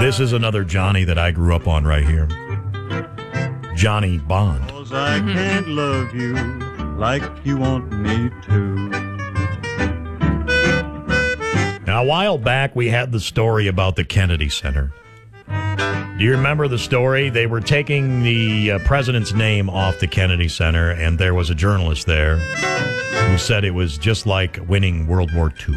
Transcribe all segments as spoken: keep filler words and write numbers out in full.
This is another Johnny that I grew up on right here. Johnny Bond. I can't love you like you want me to. Now, a while back, we had the story about the Kennedy Center. Do you remember the story? They were taking the uh, president's name off the Kennedy Center, and there was a journalist there who said it was just like winning World War Two.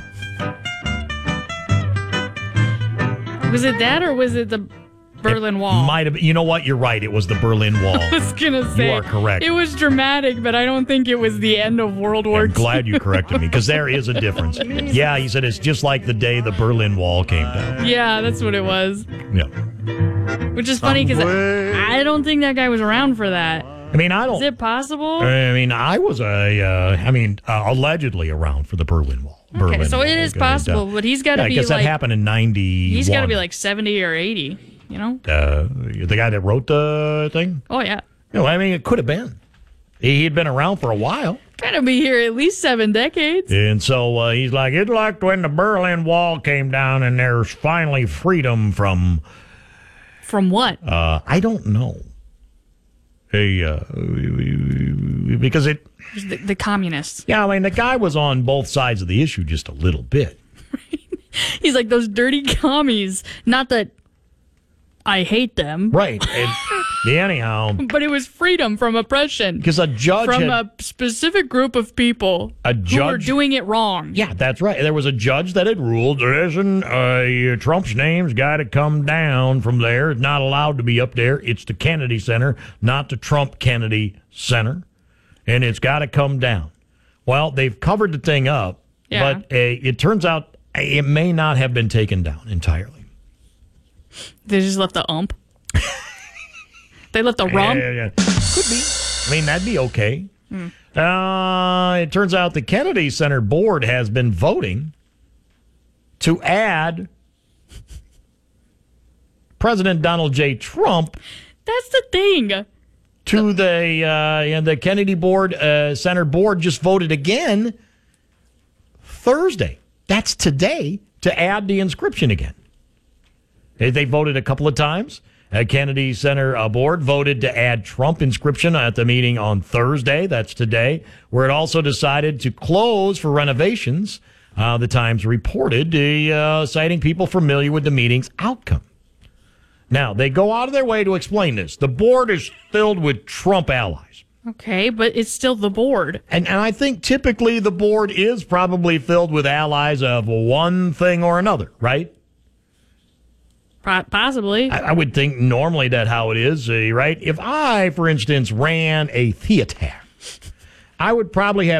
Was it that, or was it the Berlin Wall? Might have. You know what? You're right. It was the Berlin Wall. I was gonna say you are correct. It was dramatic, but I don't think it was the end of World War I'm Two. glad you corrected me, because there is a difference. Yeah, he said it's just like the day the Berlin Wall came down. Yeah, that's what it was. Yeah. Which is funny because I, I don't think that guy was around for that. I mean, I don't. Is it possible? I mean, I was a. Uh, I mean, uh, allegedly around for the Berlin Wall. Okay, Berlin so Wall it is guy, possible, uh, but he's got to yeah, be I guess like. that happened in ninety. He's got to be like seventy or eighty. You know. Uh, the guy that wrote the thing. Oh yeah. No, I mean it could have been. He had been around for a while. Got to be here at least seven decades. And so uh, he's like, it's like when the Berlin Wall came down and there's finally freedom from... From what? Uh, I don't know. Hey, uh, because it... The, the communists. Yeah, I mean, the guy was on both sides of the issue just a little bit. He's like, those dirty commies. Not that I hate them. Right. And, yeah, anyhow... But it was freedom from oppression. Because a judge From had, a specific group of people a judge, who were doing it wrong. Yeah, that's right. There was a judge that had ruled, listen, uh, Trump's name's got to come down from there. It's not allowed to be up there. It's the Kennedy Center, not the Trump-Kennedy Center. And it's got to come down. Well, they've covered the thing up, yeah. but uh, it turns out it may not have been taken down entirely. They just left the ump. They left the rump. Yeah, yeah, yeah. Could be. I mean, that'd be okay. Hmm. Uh, it turns out the Kennedy Center board has been voting to add President Donald J. Trump. That's the thing. To the uh, and the Kennedy board uh, Center board just voted again Thursday. That's today, to add the inscription again. They, they voted a couple of times. Uh, Kennedy Center uh, board voted to add Trump inscription at the meeting on Thursday. That's today, where it also decided to close for renovations. Uh, the Times reported, uh, citing people familiar with the meeting's outcome. Now, they go out of their way to explain this. The board is filled with Trump allies. Okay, but it's still the board. And, and I think typically the board is probably filled with allies of one thing or another, right? Possibly. I, I would think normally that's how it is, uh, right? If I, for instance, ran a theater, I would probably have